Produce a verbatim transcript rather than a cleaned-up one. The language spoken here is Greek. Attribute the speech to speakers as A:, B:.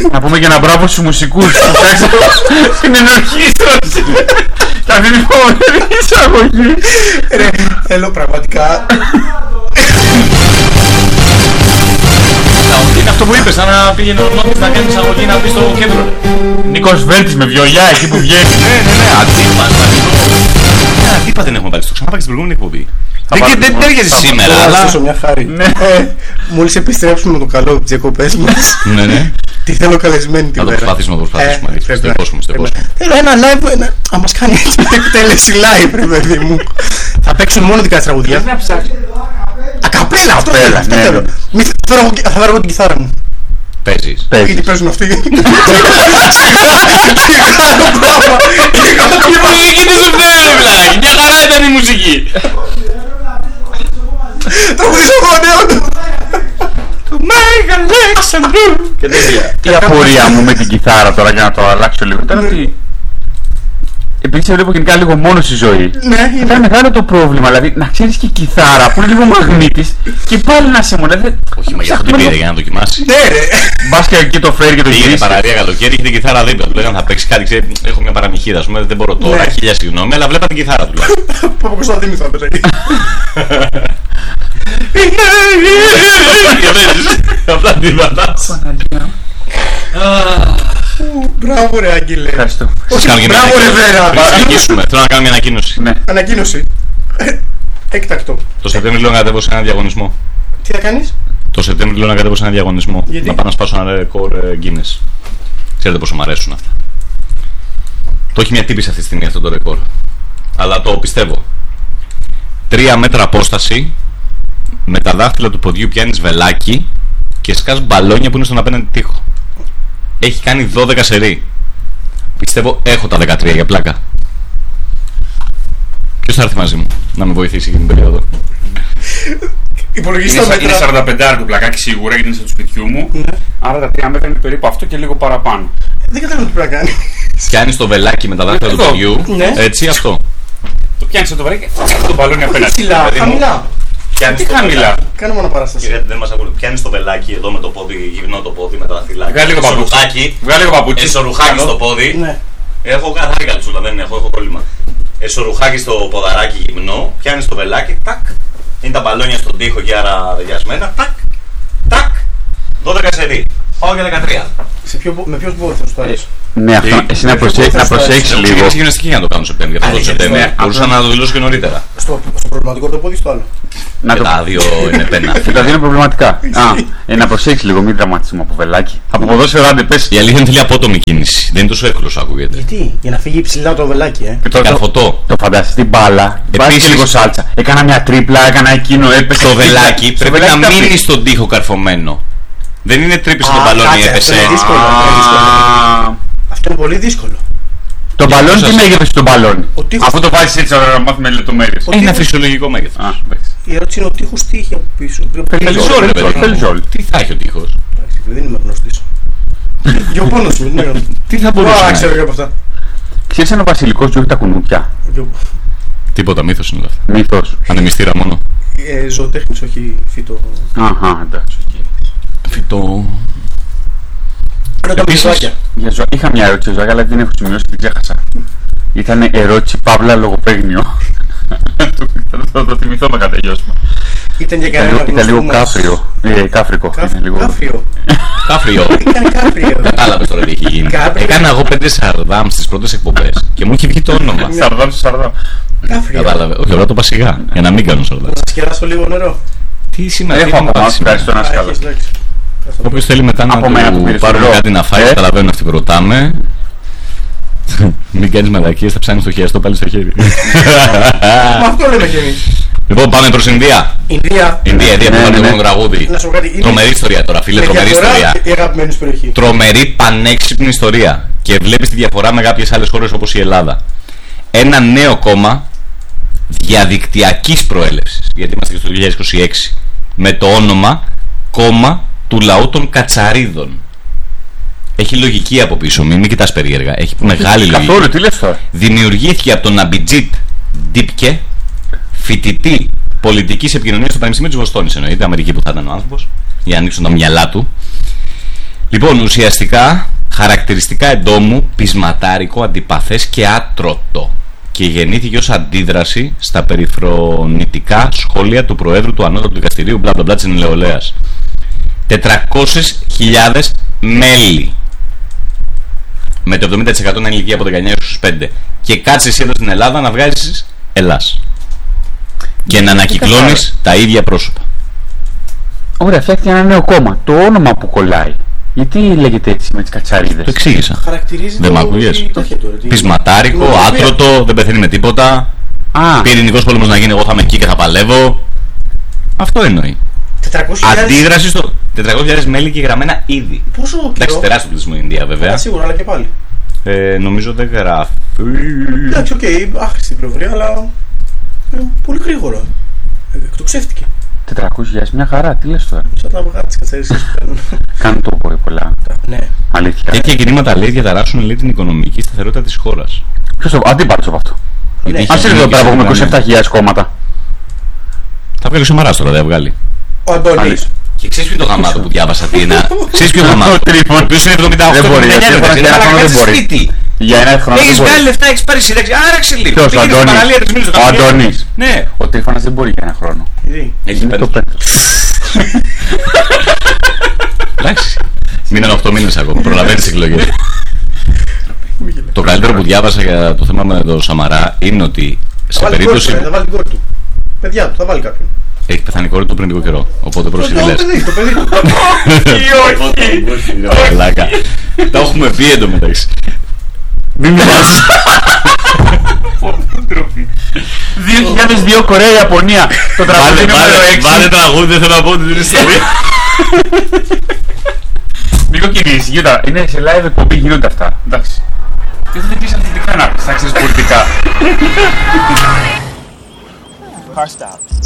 A: Να πούμε και ένα μπράβο στους μουσικούς που φτιάξαν την ενορχήστρωση. Θα αυτή την φοβερή εισαγωγή.
B: Ρε, θέλω πραγματικά.
C: Είναι αυτό που είπες, σαν να πήγαινε ο Νότης να κάνει εισαγωγή να πει στο κέντρο.
A: Νίκος Βέλτης με βιολιά εκεί που βγαίνει.
C: Ναι, ναι, ναι, αντίπα, αντίπα. Αντίπα δεν έχουμε πάρει, το ξαναπάει στην προηγούμενη εκπομπή. Δεν τέριαζε σήμερα,
B: Θα
C: αλλά...
B: σας μια χάρη. Μόλις επιστρέψουμε με το καλό από τις διακοπές μας,
C: Ναι, ναι.
B: τι θέλω καλεσμένη τη
C: Θα το
B: μέρα.
C: προσπαθήσουμε, να το προσπαθήσουμε.
B: Ε, πρέπει
C: Στο
B: να-
C: υπόσχομαι, στο υπόσχομαι.
B: Θέλω ένα live, ένα... Α, μας κάνει έτσι μια εκτέλεση live, ρε παιδί μου. Θα παίξουν μόνο δικά της τραγουδιά.
A: Να ψάξω.
B: Ακαπέλα, αυτό
A: Ακαπέλα,
B: θέλω, αυτό
A: ναι,
B: θέλω.
A: ναι.
B: Μη- θα φέρω εγώ- Θα φέρω εγώ την κιθάρα μου.
C: Παίζεις.
B: Γιατί παίζουν αυτοί.
C: Η μουσική δεν σου φταίει, ρε βλάκι. Μια χαρά ήταν η μουσική.
B: Τραγουδίσω εγώ, ναι, όντως.
A: Του Μέγα Αλέξανδρου.
C: Και τέτοια.
A: Η απορία μου με την κιθάρα τώρα για να το αλλάξω λίγο ήταν ότι επειδή σε βλέπω γενικά λίγο μόνο στη ζωή,
B: Ναι,
A: ήταν μεγάλο το πρόβλημα. Δηλαδή να ξέρεις και κιθάρα που είναι λίγο μαγνήτης και πάλι να σε μόνο. Δηλαδή,
C: Όχι, μα γι' αυτό την πήρε για να δοκιμάσει.
B: ναι ρε.
A: μπας και εκεί το φέρει και το
C: Πήγαινε
A: γυρίσει.
C: παραλία καλοκαίρι, είχε την κιθάρα δίπλα. Του λέγανε θα παίξει κάτι, ξέρει, έχω μια παραμυχίδα, α πούμε, δεν μπορώ τώρα,
B: Ναι.
C: χίλια συγγνώμη, αλλά βλέπα την κιθάρα του.
B: Παπα-Κωνσταντίνου θα έπαιζε.
C: Απλά τίποτα.
B: Μπράβο ρε Άγγελε.
A: Ευχαριστώ.
B: Όχι,
C: Κάνω και μια
B: μπράβο ρε
C: ανακοίνωση.
B: Βέρα.
C: Πριν συνεχίσουμε, θέλω να κάνω μια ανακοίνωση.
A: Ναι.
B: Ανακοίνωση. Ε, Έκτακτο.
C: Το Σεπτέμβριο λέω να κατέβω σε ένα διαγωνισμό.
B: Τι θα κάνεις?
C: Το Σεπτέμβριο λέω να κατέβω σε ένα διαγωνισμό.
B: Γιατί?
C: Να πάω να σπάσω ένα ρεκόρ ε, Guinness. Ξέρετε πόσο μου αρέσουν αυτά. Το έχει μια τύπη αυτή τη στιγμή αυτό το ρεκόρ. Αλλά το πιστεύω. Τρία μέτρα απόσταση με τα δάχτυλα του ποδιού πιάνεις βελάκι και σκάς μπαλόνια που είναι στον απέναντι τοίχο. Έχει κάνει δώδεκα σερί. Πιστεύω έχω τα δεκατρία για πλάκα. Ποιος θα έρθει μαζί μου να με βοηθήσει για την περίοδο?
B: Υπολογιστή
A: Είναι,
B: τα
A: είναι
B: μέτρα.
A: σαράντα πέντε το πλακάκι σίγουρα γιατί είναι σαν του σπιτιού μου.
B: Ναι.
A: Άρα τα τρία μέτρα είναι περίπου αυτό και λίγο παραπάνω.
B: Δεν καταλαβαίνω τι πρέπει να κάνει.
C: Πιάνεις το βελάκι με τα δάχτυλα του
A: Εδώ.
C: ποδιού.
B: Ναι.
C: Έτσι αυτό.
A: Το πιάνει το βαρύ και το μπαλόνι απέναντι.
B: Ψηλά,
C: παιδί μου.
B: χαμηλά.
C: Πιάνεις
A: Τι
C: το
A: χαμηλά.
C: βελάκι.
B: Κάνε μόνο παράσταση.
C: Κύριε, δεν μας ακούτε. Πιάνεις το βελάκι εδώ με το πόδι, γυμνό το πόδι με τα δαχτυλάκια.
A: Βγάλει λίγο παπούτσι.
C: Εσωρουχάκι.
A: Βγάλει λίγο παπούτσι.
C: Εσωρουχάκι
A: Καλό.
C: στο πόδι.
B: Ναι.
C: Έχω καθαρή καλτσούλα, δεν έχω, έχω πρόβλημα. Εσωρουχάκι στο ποδαράκι γυμνό. Πιάνεις το βελάκι. Τάκ. Είναι τα μπαλόνια στον τοίχο και άρα δεγιασμένα. Τάκ. Τάκ. δώδεκα σερί. Πάω για δεκατρία.
B: Σε ποιο, με ποιος πόδι θα σου το αρέσει?
A: Ναι, αυτό,
C: Ε,
A: εσύ να,
B: ε,
A: προσέ,
B: θα
A: να
B: στο
A: προσέξεις
B: έτσι.
C: Έχω
A: λίγο.
C: ξεκινήσει γυμναστική για να το κάνω Σεπτέμβριο. Αυτό το
B: Αλήθεια,
C: Σεπτέμβριο.
B: ναι.
C: Μπορούσα να το δηλώσω και νωρίτερα.
B: Στο, στο προβληματικό το πόδι στο άλλο.
A: Να
C: Και
A: το...
C: τα δύο είναι πένα.
A: Και τα δύο είναι προβληματικά. Α, ε, να προσέξεις λίγο, μην δραματίσουμε από βελάκι. Από ποδόσφαιρο άντε πες.
C: Η αλήθεια είναι θέλει απότομη κίνηση. Δεν είναι τόσο εύκολο όσο ακούγεται.
B: Γιατί? Για να φύγει ψηλά το βελάκι, ε.
A: Και τώρα το,
C: Καρφωτό.
A: το φανταστείς την μπάλα, βάζεις και λίγο σάλτσα. Έκανα μια τρίπλα, έκανα εκείνο, έπεσε.
C: Το βελάκι
A: Στο
C: πρέπει
A: βελάκι
C: να
A: τα
C: μείνει
A: πει.
C: στον τοίχο καρφωμένο. Δεν είναι τρύπησε το
B: Α,
C: μπαλόνι,
B: κάτσε,
C: έπεσε.
B: αυτό είναι δύσκολο.
A: Α,
B: Αυτό είναι πολύ δύσκολο.
A: Το μπαλόνι τι
C: σας-
A: μέγεθος είναι το μπαλόνι?
B: Ο τείχος-
A: Αφού το βάζεις έτσι να μάθουμε λεπτομέρειες.
B: Ο
C: Ένα
B: τείχος-
C: φυσιολογικό μέγεθο.
A: Α, εντάξει.
B: Η ερώτηση είναι ο τείχος τι είχε από πίσω.
A: Θέλει
C: Θέλει
A: ζόρι,
C: ζόρι,
A: θέλει
C: παιδί
A: ζόρι, θέλει
C: μου.
A: ζόρι.
C: Τι θα έχει ο τείχο.
B: Εντάξει, δεν είμαι γνωστής. Γεωπόνος μου, ναι.
C: Τι θα μπορούσε
B: Α,
C: να
B: ξέρω
C: έχει.
B: και από αυτά.
A: Ξέρεις ένα βασιλικός που έχει τα κουνούπια?
B: Γεω-
C: Τίποτα, μύθο είναι όλα αυτά.
A: Μύθος.
C: Ανεμιστήρα μόνο.
B: Ε, ζωοτέχνης, όχι φυτο.
A: Αχα, εντάξει.
C: Φυτό.
B: Πρώτα με
C: Επίσης-
B: ζωάκια.
A: Για ζω... Είχα μια ερώτηση για ζωάκια, αλλά δεν έχω σημειώσει και την ξέχασα. Ήταν ερώτηση παύλα λογοπαίγνιο. Θα το θυμηθώ να κατελειώσουμε.
B: Ήταν για
A: Ήταν
B: κανένα
A: λίγο- Ήταν λίγο
B: γνωστό μας.
A: κάφριο. Ε, κάφρικο.
B: Κάφ-
A: Ήταν λίγο-
B: Κάφριο.
C: Κάφριο.
B: Ήταν κάφριο.
C: Κατάλαβε τώρα τι έχει γίνει.
B: Κάφριο.
C: Έκανα εγώ πέντε σαρδάμ στι πρώτε εκπομπέ και μου έχει βγει το όνομα.
A: Σαρδάμ στο σαρδάμ.
B: Κάφριο.
C: Κατάλαβε. Όχι, τώρα το είπα σιγά για να μην κάνω σαρδάμ.
B: Να σκεράσω λίγο νερό.
C: Τι σήμερα, τι
A: Έχω
C: έχουμε
A: ακόμα,
C: πάθει σήμερα.
A: ευχαριστώ να
B: Α,
A: σκάλω.
B: έχεις, εντάξει.
C: Όποιος θέλει μετά να
A: Από μένα που
C: του
A: πήρες
C: πάρουμε
A: το
C: κάτι να φάει,
A: ε.
C: καταλαβαίνουν αυτοί που ρωτάμε. Μην κάνεις μαλακίες, θα ψάχνεις το χιαστό πάλι στο χέρι.
B: Μα αυτό λέμε κι εμείς.
C: Λοιπόν, πάμε προς Ινδία.
B: Ινδία.
C: Ινδία, Ινδία,
A: Ναι,
C: που
A: ναι,
C: πάρει
A: ναι.
C: το τραγούδι.
B: Να σου πω κάτι. είναι-
C: Τρομερή ιστορία τώρα, φίλε,
B: με
C: τρομερή
B: διαφορά
C: ιστορία.
B: η αγαπημένη σου περιοχή.
C: Τρομερή πανέξυπνη ιστορία. Και βλέπεις τη διαφορά με κάποιες άλλες χώρες όπως η Ελλάδα. Ένα νέο κόμμα διαδικτυακής προέλευσης, γιατί είμαστε και στο δύο χιλιάδες είκοσι έξι, με το όνομα Κόμμα του Λαού των Κατσαρίδων. Έχει λογική από πίσω, μην, μην κοιτάς περίεργα. Έχει μεγάλη λογική.
A: Καθόλου, τι λες τώρα?
C: Δημιουργήθηκε από τον Αμπιτζίτ Ντίπκε, φοιτητή πολιτικής επικοινωνίας στο Πανεπιστήμιο της Βοστόνης, εννοείται, Αμερική που θα ήταν ο άνθρωπος, για να ανοίξουν τα μυαλά του. Λοιπόν, ουσιαστικά χαρακτηριστικά εντόμου, πεισματάρικο, αντιπαθές και άτρωτο. Και γεννήθηκε ως αντίδραση στα περιφρονητικά σχόλια του Προέδρου του Ανώτατου Δικαστηρίου μπλα μπλα μπλα της Νεολαίας. τετρακόσιες χιλιάδες μέλη. Με το εβδομήντα τοις εκατό είναι ηλικία από δεκαεννιά έως είκοσι πέντε. Και κάτσε εσύ εδώ στην Ελλάδα να βγάζεις Ελλάς. Και να ανακυκλώνεις τα ίδια πρόσωπα.
A: Ωραία, φτιάχνει ένα νέο κόμμα. Το όνομα που κολλάει. Γιατί λέγεται έτσι με τις κατσαρίδες?
C: Το εξήγησα.
B: Χαρακτηρίζει
C: Δεν
B: το...
C: μ' ακούγες. Πεισματάρικο, άτρωτο, δεν πεθαίνει με τίποτα.
A: Α,
C: Πυρηνικός πόλεμος να γίνει, εγώ θα είμαι εκεί και θα παλεύω. Αυτό εννοεί.
B: τετρακόσιες χιλιάδες...
C: Αντίδραση στο τετρακόσιες χιλιάδες μέλη και γραμμένα ήδη.
B: Πόσο
C: Εντάξει,
B: καιρό?
C: τεράστιο πληθυσμό η Ινδία βέβαια.
B: Α, σίγουρα, αλλά και πάλι.
C: Ε, νομίζω δεν γράφει.
B: Εντάξει, οκ, okay, άχρηστη πληροφορία, αλλά ε, πολύ γρήγορα. Ε, εκτοξεύτηκε.
A: τετρακόσιες χιλιάδες, μια χαρά, τι λες τώρα?
B: Σαν να βγάλει τις κατσαρίδες που παίρνουν.
A: Κάνουν το πολύ πολλά.
B: Ναι.
A: Αλήθεια.
C: Τέτοια κινήματα λέει διαταράσσουν λέει, την οικονομική σταθερότητα της χώρας.
A: Ποιος το αντίπαλος από αυτό?
B: Ναι.
C: Γιατί
A: Ας
C: είχε
A: έρθει εδώ πέρα που έχουμε
C: γίνει
A: είκοσι επτά χιλιάδες κόμματα.
C: Θα βγάλει ο Σαμαράς τώρα, δεν θα βγάλει.
B: Ο Αντώνης.
A: Αλήθεια.
C: Και ξέρεις ποιο είναι το γαμάτο που διάβασα τι είναι? Ξέρεις ποιο γαμάτο?
A: Ο Τρίφων.
C: Ο οποίος είναι εβδομήντα οκτώ
A: Δεν μπορεί,
C: εβδομήντα εννιά,
A: γιατί
C: δεν
A: ένα χρόνο δεν μπορεί.
C: σπίτι.
A: Για ένα χρόνο δεν
C: Έχεις
A: μπορεί.
C: βγάλει λεφτά, έχεις πάρει σύνταξη. Άραξε λίγο.
A: Ποιος, ο
C: Πήγαινε στην
A: Αντώνης?
C: παραλία τρεις μήνες,
A: Ο
C: Αντώνης.
A: Αντώνης.
C: Ναι.
A: Ο Τρίφωνας δεν μπορεί για ένα χρόνο.
B: Γιατί?
C: Έχει
A: Είναι το
C: πέντε.
A: πέντε.
C: Εντάξει. Μείναν οκτώ μήνες ακόμα. Προλαβαίνεις εκλογές. Το καλύτερο που διάβασα για το θέμα με τον Σαμαρά είναι ότι
B: Θα
C: σε
B: βάλει την κόρη του,
C: περίπτωση.
B: θα βάλει την κόρη του. Παιδιά του, θα βάλει κάποιον.
C: Έχει πεθάνει η κόρη του πριν λίγο καιρό. Οπότε
B: Το
C: προσφυλές.
B: παιδί, το παιδί του.
C: Μαλάκα. Τα έχουμε πει εντωμεταξύ.
A: Μην μιλάς. δύο χιλιάδες δύο Κορέα, Ιαπωνία. Το τραγούδι
C: Βάλε,
A: νούμερο
C: βάλε,
A: έξι.
C: βάλε τραγούδι, δεν θέλω να πω την ιστορία.
A: Μην κοκκινήσεις, Γιώτα, είναι σε live εκπομπή, γίνονται αυτά. Εντάξει. Δεν θα πεις αθλητικά να πεις, θα ξέρεις πολιτικά.
D: Car stop.